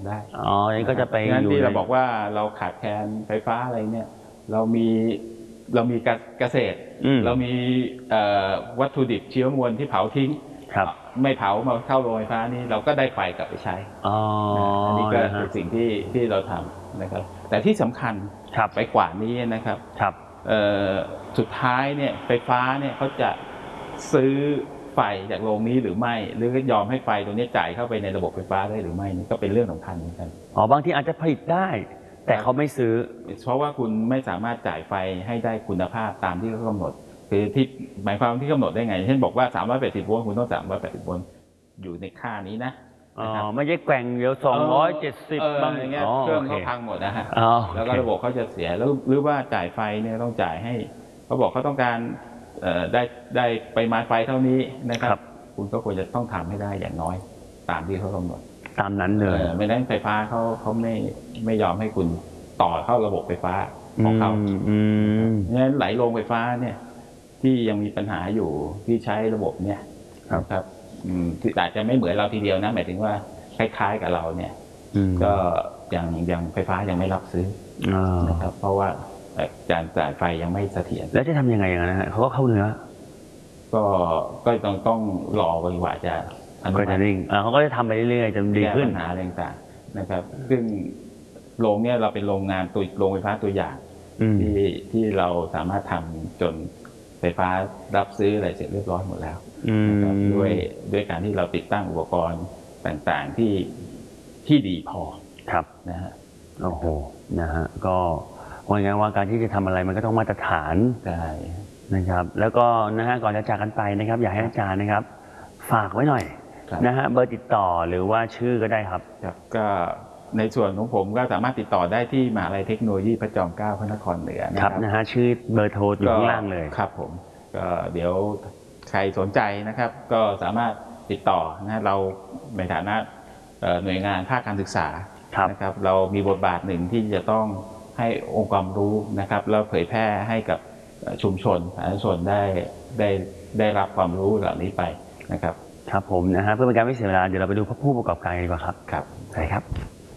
ได้อ๋อนี่ก็จะไปงั้นอยู่ที่เราบอกว่าเราขาดแคลนไฟฟ้าอะไรเนี่ยเรามีเกษตรเรามีวัตถุดิบเชื้อมวลที่เผาทิ้งไม่เผามาเข้าโรงไฟฟ้านี่เราก็ได้ไฟกลับไปใช้อันนี้ก็เป็นสิ่งที่เราทำนะครับแต่ที่สำคัญไปกว่านี้นะครับสุดท้ายเนี่ยไฟฟ้าเนี่ยเขาจะซื้อไฟจากโรงนี้หรือไม่หรือก็ยอมให้ไฟตรงนี้จ่ายเข้าไปในระบบไฟฟ้าได้หรือไม่นี่ก็เป็นเรื่องสำคัญเหมือนกันบางทีอาจจะผลิตได้แต่เขาไม่ซื้อเพราะว่าคุณไม่สามารถจ่ายไฟให้ได้คุณภาพตามที่เขากำหนดคือที่หมายความที่กำหนดได้ไงเช่นบอกว่า380โวลต์คุณต้อง380โวลต์อยู่ในค่านี้นะไม่ใช่แกว่งเดี๋ยว270บางอย่างเงี้ยเครื่องเขาพังหมดนะฮะแล้วก็ระบบเขาจะเสียแล้วหรือว่าจ่ายไฟเนี่ยต้องจ่ายให้เขาบอกเขาต้องการได้ปริมาณไฟเท่านี้นะครับคุณก็ควรจะต้องทำให้ได้อย่างน้อยตามที่เขากำหนดตามนั้นเลยไม่นั้นไฟฟ้าเขาไม่ยอมให้คุณต่อเข้าระบบไฟฟ้าของเขางั้นหลายโรงไฟฟ้าเนี่ยที่ยังมีปัญหาอยู่ที่ใช้ระบบเนี่ยครับที่อาจจะไม่เหมือนเราทีเดียวนะหมายถึงว่าคล้ายๆกับเราเนี่ยก็ยังไฟฟ้ายังไม่รับซื้อนะครับเพราะว่าการจ่ายไฟยังไม่เสถียรแล้วจะทำยังไงอย่างนั้นนะเขาก็เข้าเนื้อก็ต้องรอไปกว่าจะก็จะนิ่งเขาก็จะทำไปเรื่อยๆจนดีขึ้นปัญหาอะไรต่างๆนะครับซึ่งโรงเนี่ยเราเป็นโรงงานโรงไฟฟ้าตัวอย่างที่เราสามารถทำจนไฟฟ้ารับซื้ออะไรเสร็จเรียบร้อยหมดแล้วนะครับด้วยการที่เราติดตั้งอุปกรณ์ต่างๆที่ดีพอครับนะฮะโอ้โหนะฮะก็ว่าไงว่าการที่จะทำอะไรมันก็ต้องมาตรฐานนะครับแล้วก็นะฮะก่อนจะจากกันไปนะครับอยากให้อาจารย์นะครับฝากไว้หน่อยนะฮะเบอร์ติดต่อหรือว่าชื่อก็ได้ครับก็ในส่วนของผมก็สามารถติดต่อได้ที่มหาวิทยาลัยเทคโนโลยีพระจอมเกล้าพระนครเหนือนะครับนะฮะชื่อเบอร์โทรอยู่ข้างล่างเลยครับผมก็เดี๋ยวใครสนใจนะครับก็สามารถติดต่อนะเราในฐานะหน่วยงานภาคการศึกษานะครับเรามีบทบาทหนึ่งที่จะต้องให้องค์ความรู้นะครับแล้วเผยแพร่ให้กับชุมชนสาธารณชนได้รับความรู้เหล่านี้ไปนะครับครับผมนะฮะเพื่อเป็นการไม่เสียเวลาเดี๋ยวเราไปดูผู้ประกอบการกันดีกว่าครับครับใช่ครับ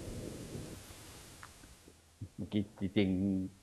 เมื่อกี้จริง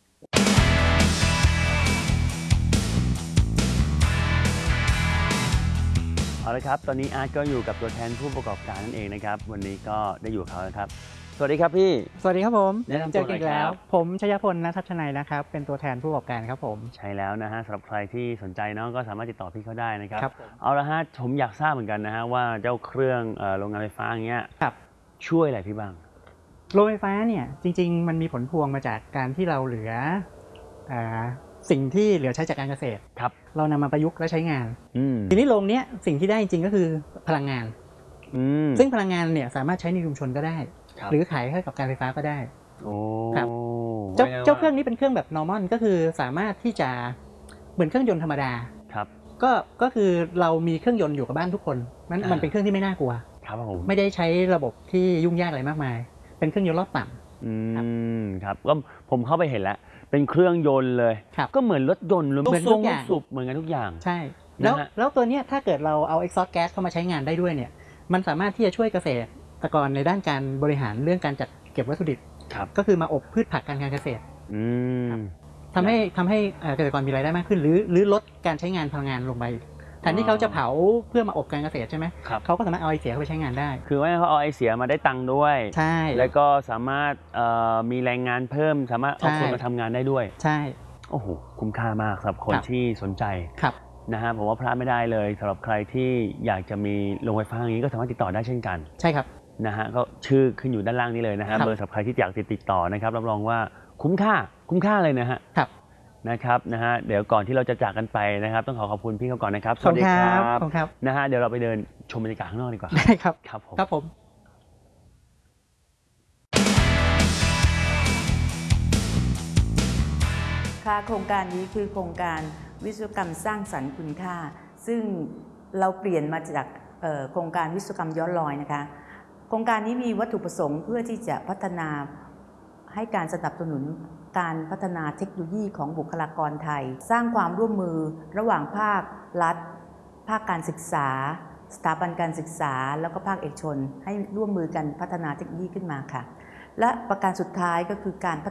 เอาละครับตอนนี้อาร์ตก็อยู่กับตัวแทนผู้ประกอบการนั่นเองนะครับวันนี้ก็ได้อยู่กับเขาแล้วครับสวัสดีครับพี่สวัสดีครับผมเจอกันแล้วผมชยพล ณ ทัชนัยนะครับเป็นตัวแทนผู้ประกอบการครับผมใช่แล้วนะฮะสำหรับใครที่สนใจเนาะก็สามารถติดต่อพี่เขาได้นะครับครับเอาละฮะผมอยากทราบเหมือนกันนะฮะว่าเจ้าเครื่องโรงงานไฟฟ้าอย่างเงี้ยช่วยอะไรพี่บ้างโรงไฟฟ้าเนี่ยจริงๆมันมีผลพวงมาจากการที่เราเหลือสิ่งที่เหลือใช้จากการเกษตรครับเรานำมาประยุกต์และใช้งานทีนี้โรงนี้สิ่งที่ได้จริงก็คือพลังงานซึ่งพลังงานเนี่ยสามารถใช้ในชุมชนก็ได้หรือขายให้กับการไฟฟ้าก็ได้ครับเจ้าเครื่องนี้เป็นเครื่องแบบ normal ก็คือสามารถที่จะเหมือนเครื่องยนต์ธรรมดาครับก็คือเรามีเครื่องยนต์อยู่กับบ้านทุกคนมันเป็นเครื่องที่ไม่น่ากลัวครับผมไม่ได้ใช้ระบบที่ยุ่งยากอะไรมากมายเป็นเครื่องยนต์รอบต่ำครับก็ผมเข้าไปเห็นแล้วเป็นเครื่องยนต์เลยก็เหมือนรถยนต์เหมือนทุกอย่างเหมือนกันทุกอย่างใช่แล้วตัวนี้ถ้าเกิดเราเอา exhaust gas เข้ามาใช้งานได้ด้วยเนี่ยมันสามารถที่จะช่วยเกษตรกรในด้านการบริหารเรื่องการจัดเก็บวัตถุดิบก็คือมาอบพืชผักการเกษตรทำให้เกษตรกรมีรายได้มากขึ้นหรือลดการใช้งานพลังงานลงไปแทนที่เขาจะเผาเพื่อมาอบการเกษตรใช่ไหมเขาก็สามารถเอาไอเสียเข้าไปใช้งานได้คือว่าเขาเอาไอเสียมาได้ตังค์ด้วยใช่แล้วก็สามารถมีแรงงานเพิ่มสามารถเอาคนมาทำงานได้ด้วยใช่โอ้โหคุ้มค่ามากสำหรับคนที่สนใจนะฮะผมว่าพลาดไม่ได้เลยสำหรับใครที่อยากจะมีโรงไฟฟ้าอย่างนี้ก็สามารถติดต่อได้เช่นกันใช่ครับนะฮะก็ชื่อขึ้นอยู่ด้านล่างนี้เลยนะฮะเบอร์สำหรับใครที่อยากติดต่อนะครับรับรองว่าคุ้มค่าเลยนะฮะนะครับนะฮะเดี๋ยวก่อนที่เราจะจากกันไปนะครับต้องขอบคุณพี่เขาก่อนนะครับสวัสดีครับนะฮะเดี๋ยวเราไปเดินชมบรรยากาศข้างนอกดีกว่าได้ครับครับผมค่ะโครงการนี้คือโครงการวิศวกรรมสร้างสรรค์คุณค่าซึ่งเราเปลี่ยนมาจากโครงการวิศวกรรมย้อนรอยนะคะโครงการนี้มีวัตถุประสงค์เพื่อที่จะพัฒนาให้การสนับสนุนการพัฒนาเทคโนโลยีของบุคลากรไทยสร้างความร่วมมือระหว่างภาครัฐภาคการศึกษาสถาบันการศึกษาแล้วก็ภาคเอกชนให้ร่วมมือกันพัฒนาเทคโนโลยีขึ้นมาค่ะและประการสุดท้ายก็คือการพั